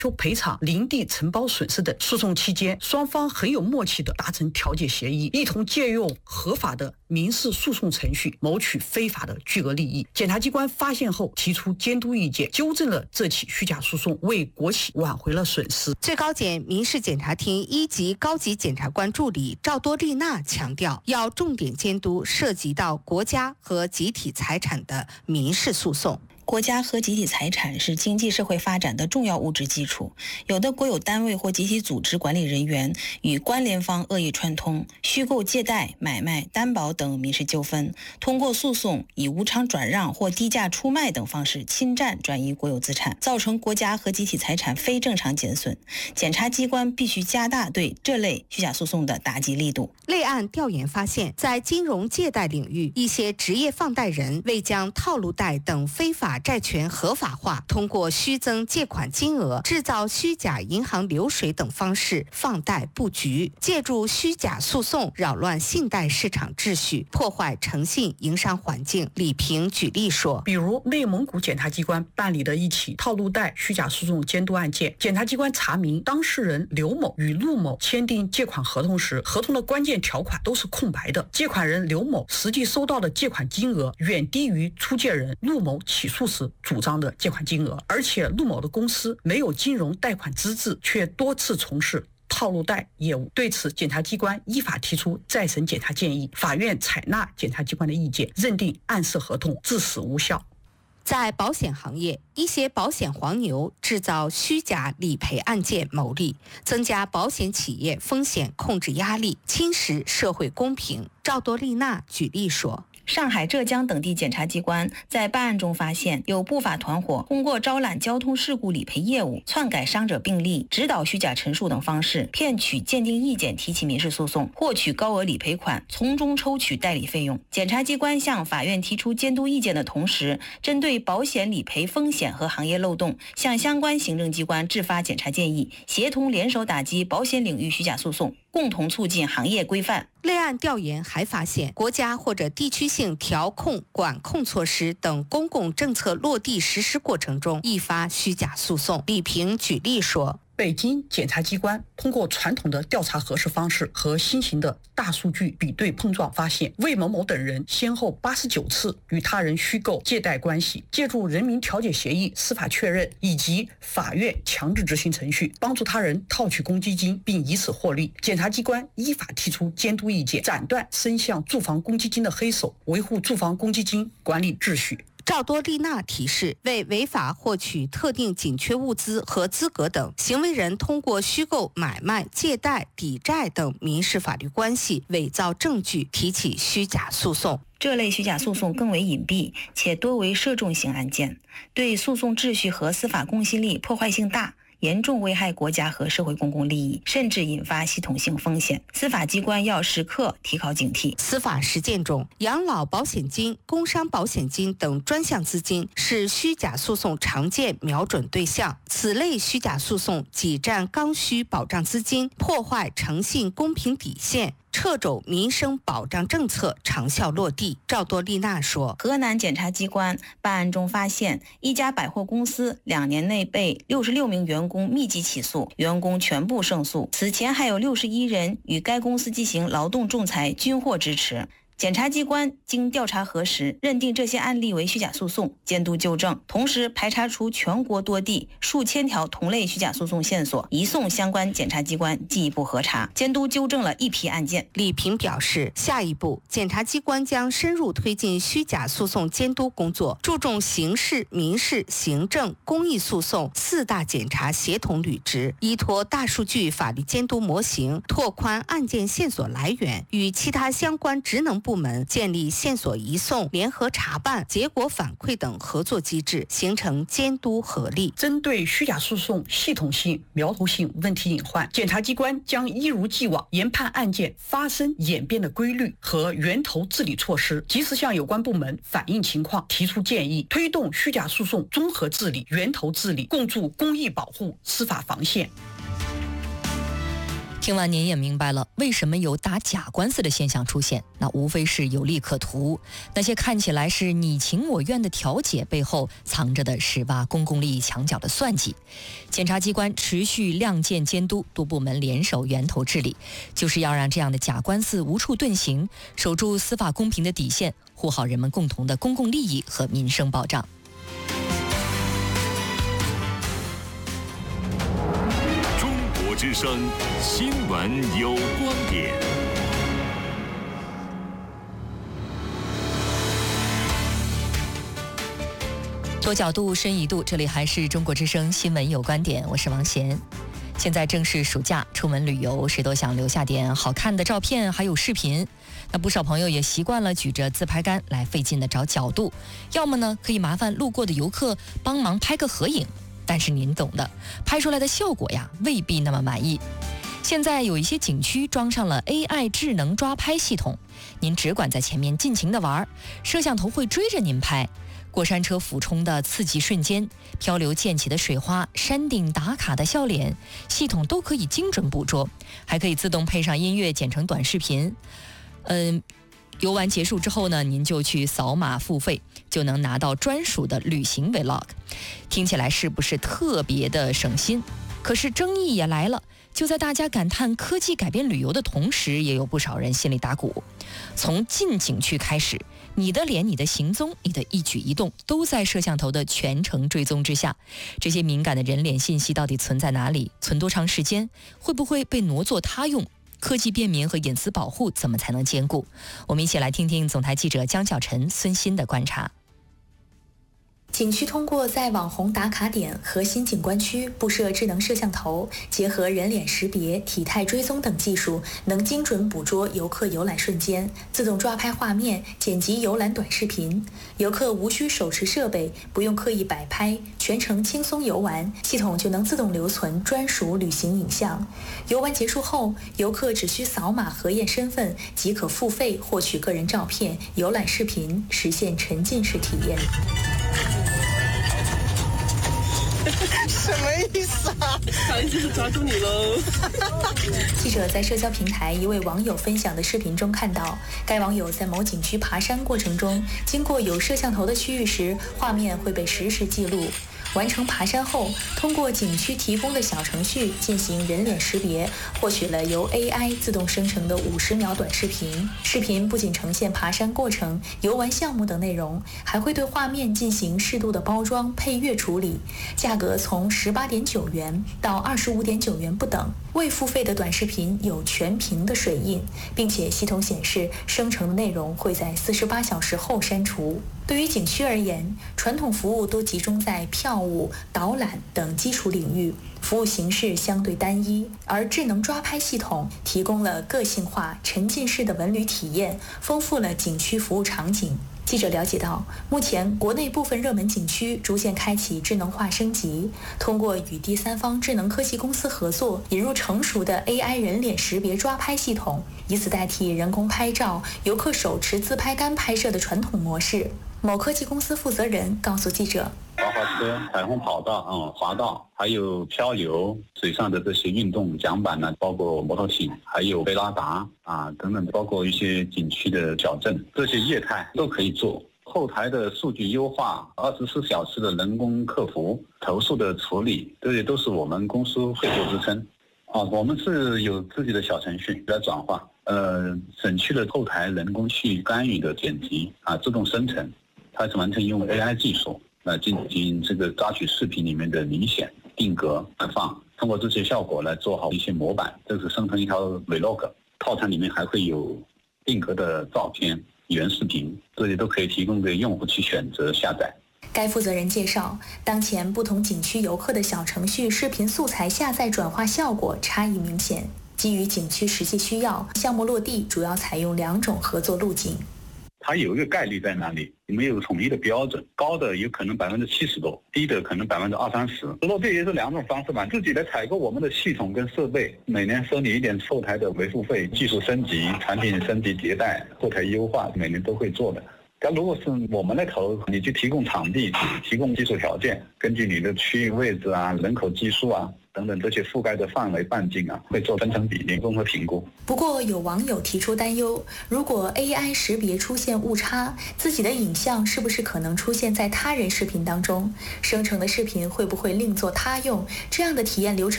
求赔偿林地承包损失等。诉讼期间，双方很有默契地达成调解协议，一同借用合法的民事诉讼程序谋取非法的巨额利益。检察机关发现后提出监督意见，纠正了这起虚假诉讼，为国企挽回了损失。 最高检民事检察厅一级高级检察官助理赵多丽娜强调，要重点监督涉及到国家和集体财产的民事诉讼。 国家和集体财产是经济社会发展的重要物质基础，有的国有单位或集体组织管理人员与关联方恶意串通，虚构借贷、买卖、担保等民事纠纷，通过诉讼以无偿转让或低价出卖等方式侵占转移国有资产，造成国家和集体财产非正常减损。检察机关必须加大对这类虚假诉讼的打击力度。 类案调研发现，在金融借贷领域，一些职业放贷人为将套路贷等非法债权合法化，通过虚增借款金额、制造虚假银行流水等方式放贷布局，借助虚假诉讼扰乱信贷市场秩序，破坏诚信营商环境。李平举例说， 比如内蒙古检察机关办理的一起套路贷虚假诉讼监督案件，检察机关查明当事人刘某与陆某签订借款合同时，合同的关键条款都是空白的，借款人刘某实际收到的借款金额远低于出借人陆某起诉时主张的借款金额，而且陆某的公司没有金融贷款资质，却多次从事套路贷业务。对此，检察机关依法提出再审检察建议，法院采纳检察机关的意见，认定案涉合同致死无效。 在保险行业，一些保险黄牛制造虚假理赔案件牟利，增加保险企业风险控制压力，侵蚀社会公平。赵多丽娜举例说， 上海、浙江等地检察机关在办案中发现，有不法团伙通过招揽交通事故理赔业务、篡改伤者病历、指导虚假陈述等方式，骗取鉴定意见提起民事诉讼，获取高额理赔款，从中抽取代理费用。检察机关向法院提出监督意见的同时，针对保险理赔风险和行业漏洞，向相关行政机关制发检察建议，协同联手打击保险领域虚假诉讼，共同促进行业规范。 类案调研还发现，国家或者地区性调控、管控措施等公共政策落地实施过程中易发虚假诉讼。李平举例说， 北京检察机关通过传统的调查核实方式和新型的大数据比对碰撞，发现魏某某等人先后89次与他人虚构借贷关系，借助人民调解协议、司法确认以及法院强制执行程序，帮助他人套取公积金并以此获利。检察机关依法提出监督意见，斩断伸向住房公积金的黑手，维护住房公积金管理秩序。 赵多丽娜提示，为违法获取特定紧缺物资和资格等，行为人通过虚构买卖、借贷、抵债等民事法律关系，伪造证据，提起虚假诉讼。 这类虚假诉讼更为隐蔽，且多为涉众性案件，对诉讼秩序和司法公信力破坏性大，严重危害国家和社会公共利益，甚至引发系统性风险。司法机关要时刻提高警惕。 司法实践中，养老保险金、工伤保险金等专项资金是虚假诉讼常见瞄准对象。此类虚假诉讼挤占刚需保障资金，破坏诚信公平底线，掣肘民生保障政策长效落地。赵多丽娜说， 河南检察机关办案中发现，一家百货公司2年内被66名员工密集起诉，员工全部胜诉。此前还有61人与该公司进行劳动仲裁，均获支持。检察机关经调查核实，认定这些案例为虚假诉讼，监督纠正，同时排查出全国多地数千条同类虚假诉讼线索，移送相关检察机关进一步核查，监督纠正了一批案件。 李平表示，下一步检察机关将深入推进虚假诉讼监督工作，注重刑事、民事、行政、公益诉讼4大检察协同履职，依托大数据法律监督模型，拓宽案件线索来源，与其他相关职能部门建立线索移送、联合查办、结果反馈等合作机制，形成监督合力。 针对虚假诉讼系统性、苗头性问题隐患，检察机关将一如既往研判案件发生演变的规律和源头治理措施，及时向有关部门反映情况，提出建议，推动虚假诉讼综合治理、源头治理，共筑公益保护司法防线。 听完您也明白了为什么有打假官司的现象出现，那无非是有利可图。那些看起来是你情我愿的调解背后藏着的是挖公共利益墙角的算计。检察机关持续亮剑监督，多部门联手源头治理，就是要让这样的假官司无处遁形，守住司法公平的底线，护好人们共同的公共利益和民生保障。 之声新闻有观点。 多角度，深一度，这里还是中国之声新闻有观点，我是王贤。现在正是暑假，出门旅游，谁都想留下点好看的照片，还有视频。那不少朋友也习惯了举着自拍杆来费劲的找角度，要么呢可以麻烦路过的游客帮忙拍个合影。但是您懂的，拍出来的效果呀未必那么满意。现在有一些景区装上了 AI 智能抓拍系统，您只管在前面尽情的玩，摄像头会追着您拍。过山车俯冲的刺激瞬间，漂流溅起的水花，山顶打卡的笑脸，系统都可以精准捕捉，还可以自动配上音乐剪成短视频。游玩结束之后呢，您就去扫码付费，就能拿到专属的旅行 Vlog。 听起来是不是特别的省心？可是争议也来了，就在大家感叹科技改变旅游的同时，也有不少人心里打鼓。从进景区开始，你的脸、你的行踪、你的一举一动都在摄像头的全程追踪之下。这些敏感的人脸信息到底存在哪里？存多长时间？会不会被挪作他用？科技便民和隐私保护怎么才能兼顾？我们一起来听听总台记者江小晨、孙鑫的观察。 景区通过在网红打卡点、核心景观区布设智能摄像头，结合人脸识别、体态追踪等技术，能精准捕捉游客游览瞬间，自动抓拍画面，剪辑游览短视频。游客无需手持设备，不用刻意摆拍，全程轻松游玩，系统就能自动留存专属旅行影像。游玩结束后，游客只需扫码核验身份，即可付费获取个人照片、游览视频，实现沉浸式体验。 什么意思啊？不好意思，抓住你喽！ 记者在社交平台一位网友分享的视频中看到，该网友在某景区爬山过程中，经过有摄像头的区域时，画面会被实时记录。完成爬山后，通过景区提供的小程序进行人脸识别，获取了由 AI 自动生成的50秒短视频。视频不仅呈现爬山过程、游玩项目等内容，还会对画面进行适度的包装、配乐处理。价格从18.9元到25.9元不等。未付费的短视频有全屏的水印，并且系统显示生成的内容会在48小时后删除。对于景区而言，传统服务都集中在票务、导览等基础领域，服务形式相对单一，而智能抓拍系统提供了个性化、沉浸式的文旅体验，丰富了景区服务场景。记者了解到，目前国内部分热门景区逐渐开启智能化升级，通过与第三方智能科技公司合作，引入成熟的 AI 人脸识别抓拍系统，以此代替人工拍照、游客手持自拍杆拍摄的传统模式。某科技公司负责人告诉记者， 滑滑车、彩虹跑道、滑道，还有漂流、水上的这些运动桨板呢，包括摩托艇，还有贝拉达等等，包括一些景区的小镇，这些业态都可以做。后台的数据优化、24小时的人工客服、投诉的处理，这些都是我们公司会做支撑。我们是有自己的小程序来转化，省去了后台人工去干预的剪辑自动生成。它是完全用 AI 技术来进行这个抓取视频里面的明显、定格、放，通过这些效果来做好一些模板，这是生成一条 Vlog。套餐里面还会有定格的照片、原视频，这些都可以提供给用户去选择下载。 该负责人介绍，当前不同景区游客的小程序视频素材下载转化效果差异明显。基于景区实际需要，项目落地主要采用2种合作路径。 它有一个概率在那里，没有统一的标准，高的有可能70%多，低的可能20-30%。落地也是2种方式吧，自己来采购我们的系统跟设备，每年收你一点后台的维护费，技术升级、产品升级迭代、后台优化，每年都会做的。但如果是我们来投，你去提供场地、提供技术条件，根据你的区域位置人口基数等等这些覆盖的范围半径会做分成比例综合评估。 不过有网友提出担忧，如果 AI 识别出现误差，自己的影像是不是可能出现在他人视频当中？生成的视频会不会另作他用？这样的体验流程